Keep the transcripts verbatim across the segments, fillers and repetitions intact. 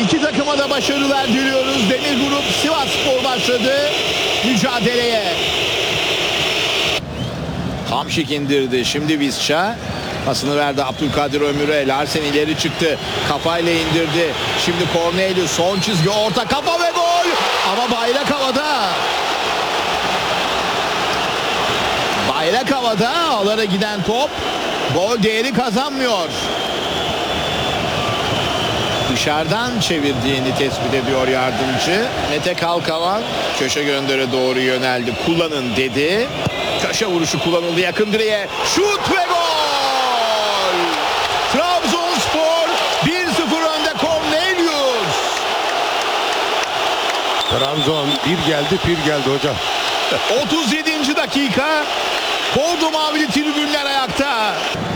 İki takıma da başarılar diliyoruz. Demir Grup Sivasspor başladı mücadeleye. Hamşik indirdi. Şimdi Visca. Pasını verdi Abdülkadir Ömür'e. Larsen ileri çıktı. Kafayla indirdi. Şimdi Cornelius son çizgi orta kafa ve gol. Ama bayrak havada. Bayrak havada. Ağlara giden top. Gol değeri kazanmıyor. Dışarıdan çevirdiğini tespit ediyor yardımcı. Mete Kalkavan köşe gönderi doğru yöneldi. Kullanın dedi. Köşe vuruşu kullanıldı yakın direğe. Şut ve gol! Trabzonspor bir sıfır önde Cornelius. Trabzon bir geldi pir geldi hocam. otuz yedinci dakika. Bordo mavili tribünler ayakta.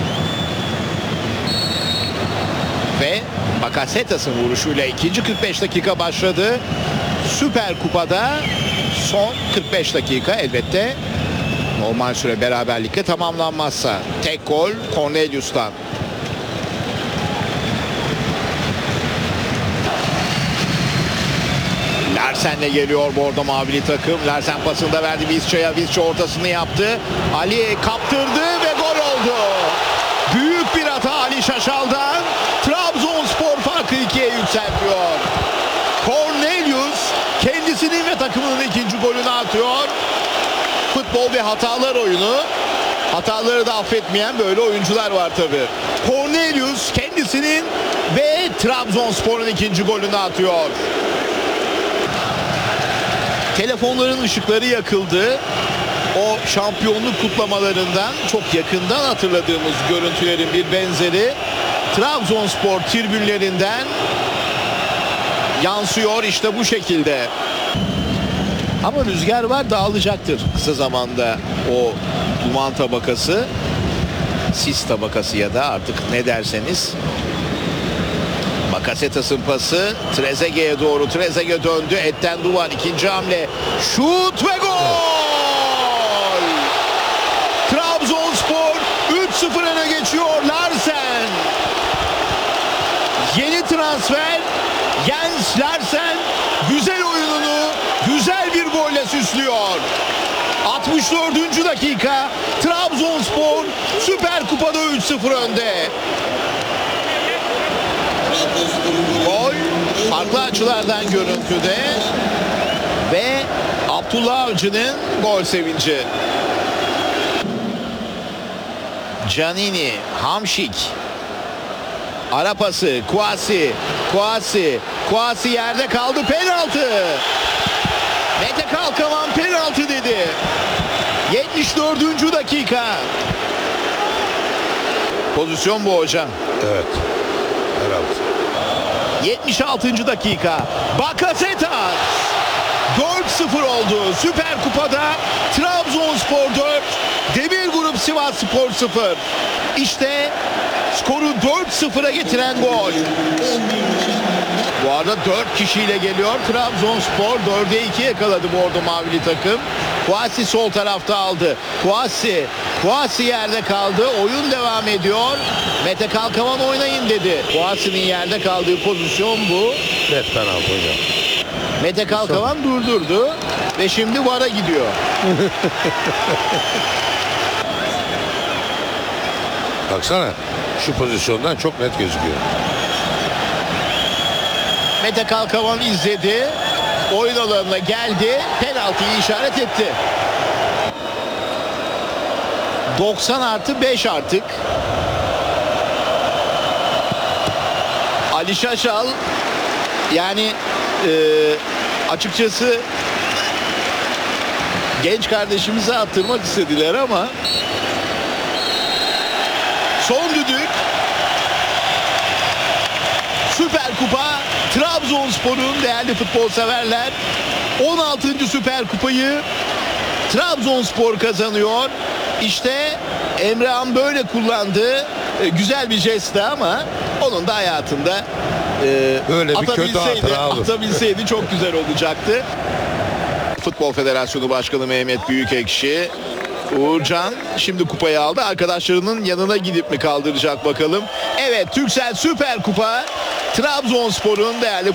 Ve Bakasetas'ın vuruşuyla ikinci kırk beş dakika başladı. Süper Kupa'da son kırk beş dakika elbette normal süre beraberlikle tamamlanmazsa. Tek gol Cornelius'tan. Larsen'le geliyor Bordo mavili takım. Larsen pasını da verdi Visca'ya. Visca ortasını yaptı. Ali kaptırdı ve gol oldu. Büyük bir hata Ali Şaşal'dan. Trabzonspor farkı ikiye yükseltiyor. Cornelius kendisinin ve takımının ikinci golünü atıyor. Futbol ve hatalar oyunu. Hataları da affetmeyen böyle oyuncular var tabi. Cornelius kendisinin ve Trabzonspor'un ikinci golünü atıyor. Telefonların ışıkları yakıldı. O şampiyonluk kutlamalarından çok yakından hatırladığımız görüntülerin bir benzeri Trabzonspor tribünlerinden yansıyor işte bu şekilde. Ama rüzgar var, dağılacaktır kısa zamanda o duman tabakası, sis tabakası ya da artık ne derseniz. Bakasetas'ın pası Trezeguet'e doğru. Trezeguet döndü. Etten duvar. İkinci hamle. Şut ve gol! Trabzonspor üç sıfır öne geçiyor. Larsen. Yeni transfer Jens Larsen güzel oyununu güzel bir golle süslüyor. altmış dördüncü dakika Trabzonspor Süper Kupa'da üç sıfır önde. Gol farklı açılardan görüntüde ve Abdullah Avcı'nın gol sevinci. Canini, Hamşik. Ara pası, Kouassi, Kouassi, Kouassi yerde kaldı, penaltı. Mete Kalkavan penaltı dedi. yetmiş dördüncü dakika. Pozisyon bu hocam. Evet. Herhalde. yetmiş altıncı dakika. Bakasetas. dört sıfır oldu. Süper Kupa'da Trabzonspor dört, Demir Grup Sivasspor sıfır. İşte skoru dört sıfıra getiren gol. Bu arada dört kişiyle geliyor. Trabzonspor dörde iki yakaladı Bordo mavili takım. Kouassi sol tarafta aldı. Kouassi, Kouassi yerde kaldı. Oyun devam ediyor. Mete Kalkavan oynayın dedi. Kouassi'nin yerde kaldığı pozisyon bu. Net penaltı hocam. Mete Kalkavan durdurdu ve şimdi V A R'a gidiyor. Baksana şu pozisyondan çok net gözüküyor. Mete Kalkavan izledi. Oyun alanına geldi. Penaltıyı işaret etti. doksan artı beş artık. Ali Şaşal yani e, açıkçası genç kardeşimize attırmak istediler ama son düdük. Süper Kupa Trabzonspor'un değerli futbol severler on altıncı Süper Kupayı Trabzonspor kazanıyor. İşte Emrehan böyle kullandı. E, güzel bir jestti ama onun da hayatında e, böyle bir kötü hatıra olur. Atabilseydi çok güzel olacaktı. Futbol Federasyonu Başkanı Mehmet Büyükekşi, Uğurcan şimdi kupayı aldı. Arkadaşlarının yanına gidip mi kaldıracak bakalım. Evet, Türksel Süper Kupa Trabzonspor'un değerli